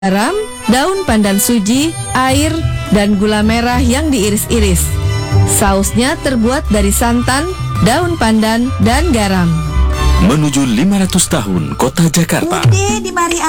garam, daun pandan suji, air, dan gula merah yang diiris-iris. Sausnya terbuat dari santan, daun pandan, dan garam. Menuju 500 tahun Kota Jakarta. Bude di mari